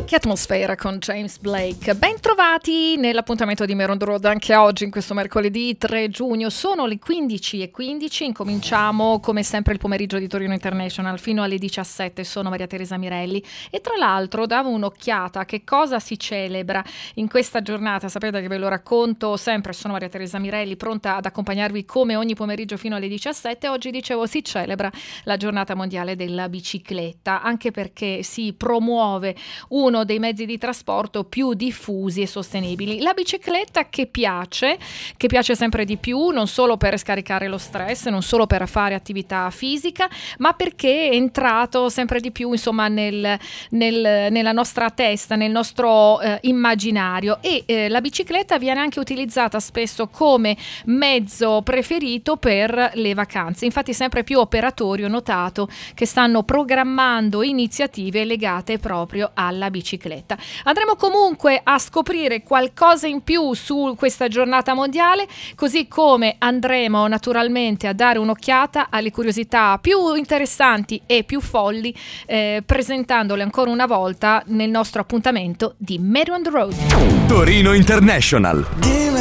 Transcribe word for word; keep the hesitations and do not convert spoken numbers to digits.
Che atmosfera con James Blake. Ben trovati nell'appuntamento di Mare on the Road anche oggi, in questo mercoledì tre giugno. Sono le quindici e quindici, incominciamo come sempre il pomeriggio di Torino International fino alle diciassette. Sono Maria Teresa Mirelli e tra l'altro davo un'occhiata a che cosa si celebra in questa giornata. Sapete che ve lo racconto sempre, sono Maria Teresa Mirelli, pronta ad accompagnarvi come ogni pomeriggio fino alle diciassette. Oggi, dicevo, si celebra la giornata mondiale della bicicletta, anche perché si promuove uno dei mezzi di trasporto più diffusi e sostenibili. La bicicletta che piace, che piace sempre di più, non solo per scaricare lo stress, non solo per fare attività fisica, ma perché è entrato sempre di più, insomma, nel, nel, nella nostra testa, nel nostro eh, immaginario. E eh, la bicicletta viene anche utilizzata spesso come mezzo preferito per le vacanze. Infatti sempre più operatori ho notato che stanno programmando iniziative legate proprio alla bicicletta. Bicicletta. Andremo comunque a scoprire qualcosa in più su questa giornata mondiale, così come andremo naturalmente a dare un'occhiata alle curiosità più interessanti e più folli, eh, presentandole ancora una volta nel nostro appuntamento di Mare on the Road. Torino International.